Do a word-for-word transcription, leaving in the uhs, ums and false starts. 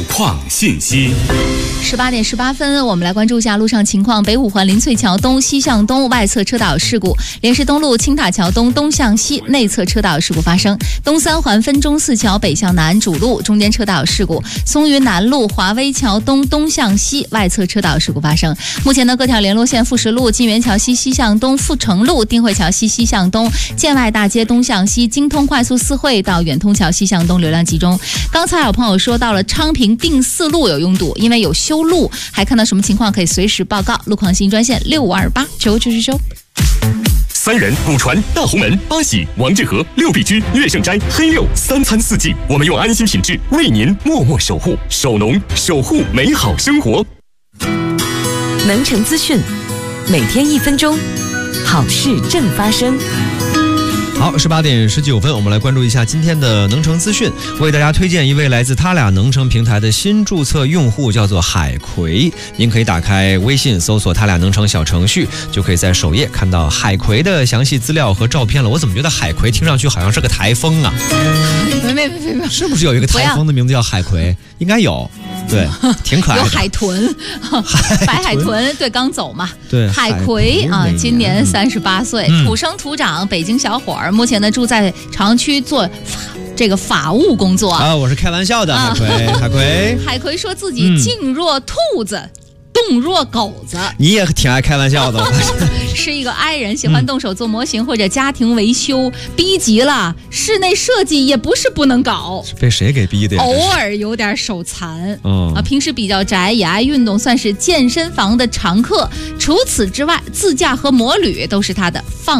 况信息。 十八点十八分，我们来关注一下路上情况。北五环林翠桥东西向东外侧车道事故，莲石东路青塔桥东东向西内侧车道事故发生。东三环分钟寺桥北向南主路中间车道事故。松云南路华威桥东东向西外侧车道事故发生。目前呢，各条联络线：富石路金源桥西西向东，富城路定慧桥西西向东，建外大街东向西，京通快速四惠到远通桥西向东流量集中。刚才有朋友说到了昌平定四路有拥堵，因为有修路，还看到什么情况可以随时报告。路况信息专线六五二八九九九九。 三人、古传、大红门、八喜、王致和、六必居、乐盛斋、黑六，三餐四季，我们用安心品质为您默默守护，守农，守护美好生活。 能城资讯，每天一分钟，好事正发生。 好，十八点十九分，我们来关注一下今天的能城资讯，为大家推荐一位来自他俩能城平台的新注册用户，叫做海葵。您可以打开微信搜索他俩能城小程序，就可以在首页看到海葵的详细资料和照片了。我怎么觉得海葵听上去好像是个台风啊？ 没没没没， 是不是有一个台风的名字叫海葵？应该有。对，挺可爱的。 有海豚，白海豚，对，刚走嘛。 对， 海葵啊，今年三十八岁，嗯、土生土长北京小伙儿，目前呢住在朝阳区做这个法务工作啊。我是开玩笑的，海葵，啊、海葵。 海葵说自己静若兔子。嗯动若狗子， 你也挺爱开玩笑的。 是一个 I 人，喜欢动手做模型或者家庭维修，逼急了，室内设计也不是不能搞。 被谁给逼的呀？ 偶尔有点手残， 嗯、 啊，平时比较宅，也爱运动，算是健身房的常客。除此之外，自驾和摩旅都是他的放